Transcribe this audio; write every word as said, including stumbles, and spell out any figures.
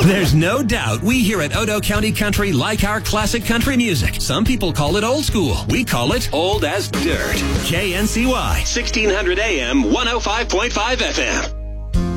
There's no doubt we here at Odo County Country like our classic country music. Some people call it old school. We call it old as dirt. K N C Y, sixteen hundred A M, one oh five point five F M.